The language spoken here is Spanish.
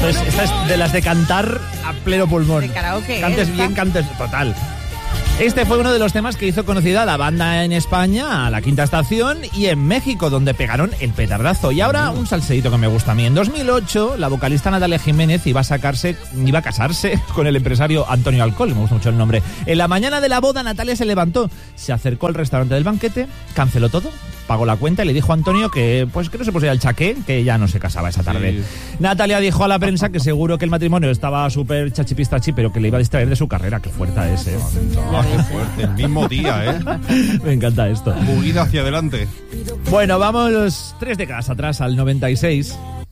Esta es de las de cantar a pleno pulmón. De karaoke. Cantes bien, cantes... Total. Este fue uno de los temas que hizo conocida a la banda en España, a La Quinta Estación, y en México, donde pegaron el petardazo. Y ahora un salseíto que me gusta a mí. En 2008, la vocalista Natalia Jiménez iba a casarse con el empresario Antonio Alcoy, me gusta mucho el nombre. En la mañana de la boda, Natalia se levantó, se acercó al restaurante del banquete, canceló todo, pagó la cuenta y le dijo a Antonio que no se pusiera el chaqué, que ya no se casaba esa tarde. Sí. Natalia dijo a la prensa que seguro que el matrimonio estaba súper chachipistachi, pero que le iba a distraer de su carrera. Qué fuerte es, ¿eh? Qué fuerte, el mismo día, ¿eh? Me encanta esto. Movida hacia adelante. Bueno, vamos 3 décadas atrás, al 96.